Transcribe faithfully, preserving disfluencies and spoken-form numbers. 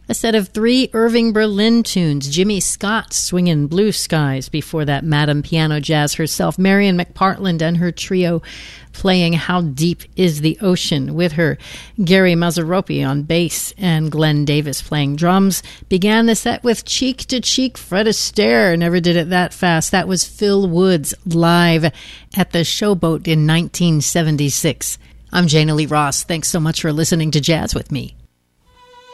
A set of three Irving Berlin tunes, Jimmy Scott swinging Blue Skies. Before that, Madame Piano Jazz herself, Marian McPartland and her trio playing How Deep Is the Ocean with her Gary Mazzaropi on bass and Glenn Davis playing drums. Began the set with Cheek to Cheek, Fred Astaire. Never did it that fast. That was Phil Woods live at the Showboat in nineteen seventy-six. I'm Jana Lee Ross. Thanks so much for listening to Jazz with me.